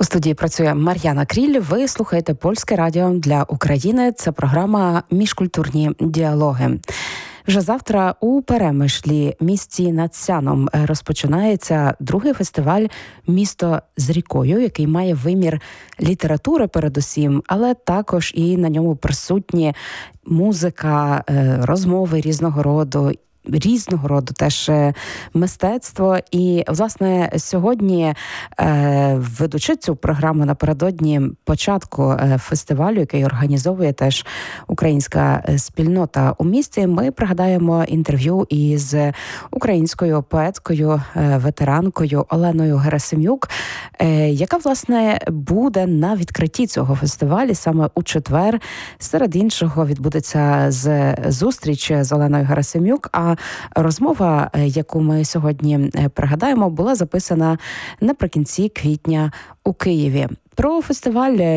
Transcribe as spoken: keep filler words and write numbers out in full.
студії працює Мар'яна Кріль. Ви слухаєте Польське радіо для України. Це програма «Міжкультурні діалоги». Вже завтра у Перемишлі, місті над Сяном, розпочинається другий фестиваль «Місто з рікою», який має вимір літератури передусім, але також і на ньому присутні музика, розмови різного роду, різного роду теж мистецтво. І, власне, сьогодні, е, ведучи цю програму напередодні початку фестивалю, який організовує теж українська спільнота у місті, ми пригадаємо інтерв'ю із українською поеткою, ветеранкою Оленою Герасим'юк, е, яка, власне, буде на відкритті цього фестивалю саме у четвер. Серед іншого відбудеться з зустріч з Оленою Герасим'юк, а розмова, яку ми сьогодні пригадаємо, була записана наприкінці квітня у Києві. Про фестиваль